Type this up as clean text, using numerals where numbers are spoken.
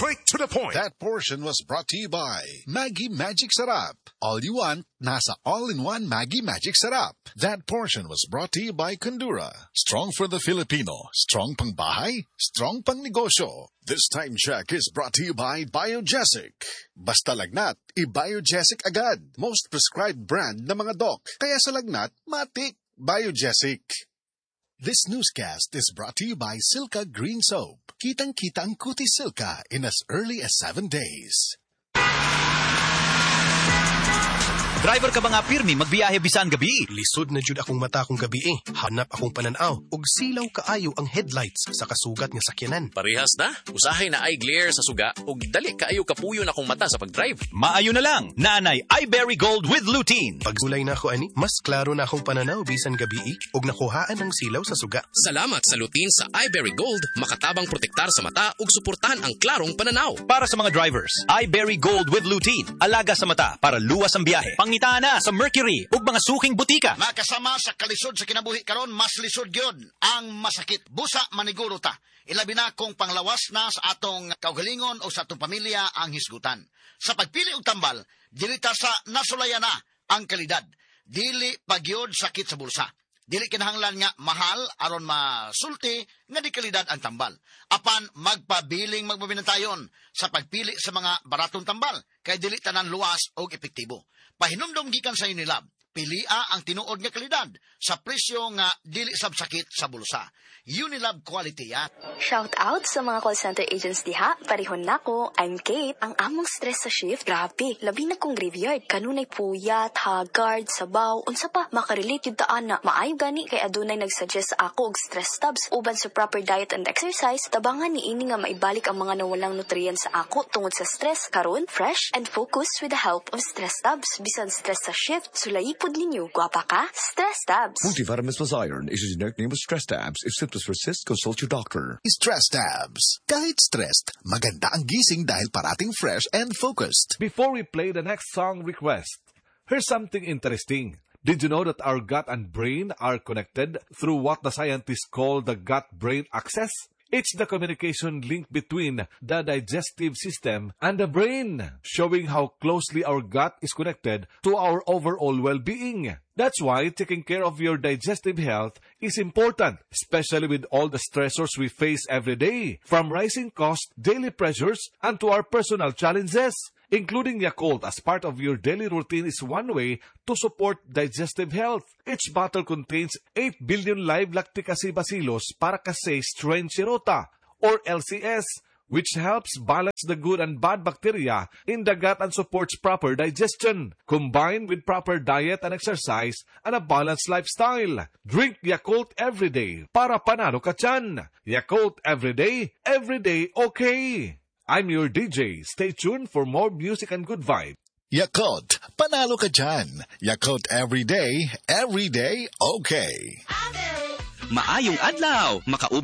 Straight to the point. That portion was brought to you by Maggie Magic Sarap. All you want, nasa all-in-one Maggie Magic Sarap. That portion was brought to you by Condura. Strong for the Filipino. Strong pang bahay, strong pang negosyo. This time check is brought to you by Biogesic. Basta lagnat, i-Biogesic agad. Most prescribed brand na mga doc. Kaya sa lagnat, matik. Biogesic. This newscast is brought to you by Silka Green Soap. Kitang-kita ang kutis Silka in as early as 7 days. Driver ka ba nga pirmi magbiyahe bisan gabi? Lisod na jud akong mata akong gabi eh. Hanap akong pananaw ug silaw kaayo ang headlights sa kasugat nga sakyanan. Parehas na. Usahay na eye glare sa suga ug dali kaayo kapuyo na akong mata sa pagdrive. Maayo na lang. Naanay iBerry Gold with lutein. Pagsulay na ako ani, mas klaro na akong pananaw bisan gabi eh ug nakuhaan ang silaw sa suga. Salamat sa lutein sa iBerry Gold, makatabang protektar sa mata ug suportahan ang klarong pananaw. Para sa mga drivers, iBerry Gold with lutein. Alaga sa mata para luwas ang biyahe. Pangita na sa Mercury ug mga suking butika. Makasama sa kalisod sa kinabuhi karon, mas lisod gyud ang masakit. Busa maniguro ta. Ilabi na kung panglawas na sa atong kaugalingon o sa atong pamilya ang hisgutan. Sa pagpili og tambal, dili ta sa nasulayan na ang kalidad. Dili pagyod sakit sa bulsa. Dili kinahanglan nga mahal aron masulti nga di kalidad ang tambal. Apan magpabiling magbabinantayon sa pagpili sa mga baratong tambal kay dili tanan luwas og epektibo. Pahinumdom gikan sa Unilab, pilia ang tinuod nga kalidad sa presyo nga dili sab sakit sa bulsa. Unilab quality yan. Shout out sa mga call center agents diha. Parihon nako, I'm Kate. Ang among stress sa shift, grabe. Labi na kong graveyard. Kanunay puyat, hagard, sabaw, unsa pa, makarelate yung taan na maayo gani kay adunay nagsuggest sa ako og stress tabs. Uban sa proper diet and exercise, tabangan ni ini nga maibalik ang mga nawalang nutrients sa ako tungod sa stress. Karon, fresh and focused with the help of stress tabs. Bisan stress sa shift, sulayipod ninyo. Guwapa ka? Stress tabs. Multivitamins plus iron is a generic name of stress tabs. If symptoms persist, consult your doctor. Stress Tabs. Kahit stressed, maganda ang gising dahil parating fresh and focused. Before we play the next song request, here's something interesting. Did you know that our gut and brain are connected through what the scientists call the gut-brain axis? It's the communication link between the digestive system and the brain, showing how closely our gut is connected to our overall well-being. That's why taking care of your digestive health is important, especially with all the stressors we face every day, from rising costs, daily pressures, and to our personal challenges. Including Yakult as part of your daily routine is one way to support digestive health. Each bottle contains 8 billion live lactic acid bacillus Paracasei strain Shirota, or LCS, which helps balance the good and bad bacteria in the gut and supports proper digestion, combined with proper diet and exercise and a balanced lifestyle. Drink Yakult every day para panalo ka tiyan. Yakult every day okay. I'm your DJ. Stay tuned for more music and good vibes. Yakult, panalo ka dyan. Yakult every day okay. Maayong adlaw, makaubos